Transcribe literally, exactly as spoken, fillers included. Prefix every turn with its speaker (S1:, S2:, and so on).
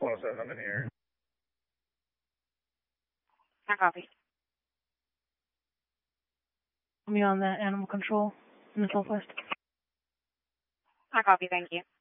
S1: one oh seven, I'm in here.
S2: I copy.
S3: Me on that animal control in the Southwest.
S2: I copy, thank you.